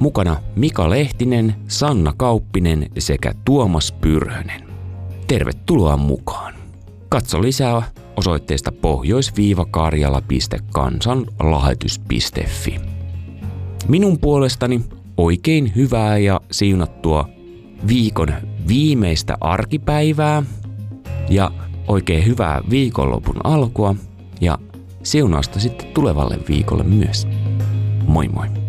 Mukana Mika Lehtinen, Sanna Kauppinen sekä Tuomas Pyrhönen. Tervetuloa mukaan. Katso lisää osoitteesta pohjois-karjala.kansanlahdetus.fi. Minun puolestani oikein hyvää ja siunattua viikon viimeistä arkipäivää ja oikein hyvää viikonlopun alkua ja siunausta sitten tulevalle viikolle myös. Moi moi!